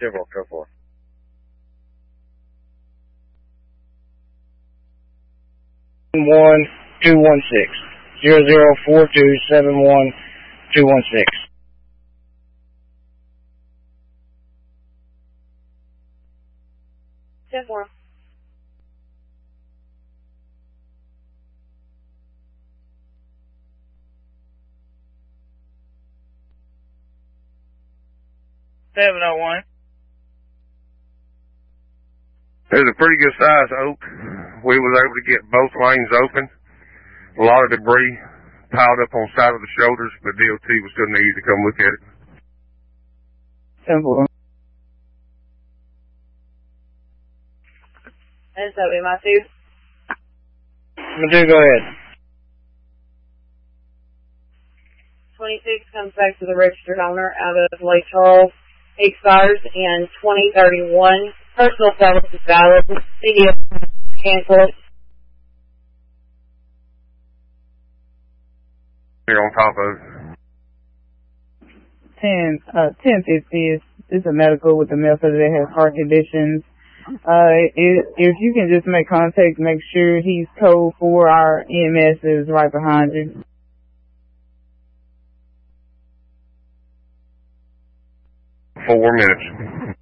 10-4, 10-4. One 216 004271 216. Ten-4. There's a pretty good size oak. We was able to get both lanes open. A lot of debris piled up on the side of the shoulders, but DOT was still needed to come look at it. 10-4. Is that with Matthew? Matthew, go ahead. 26 comes back to the registered owner out of Lake Charles. Expires in 2031. Personal service is valid. CDL cancel it. Here on top of it. 1050 is a medical with the method that has heart conditions. If you can just make contact, make sure he's code 4, our EMS is right behind you. $4 minutes.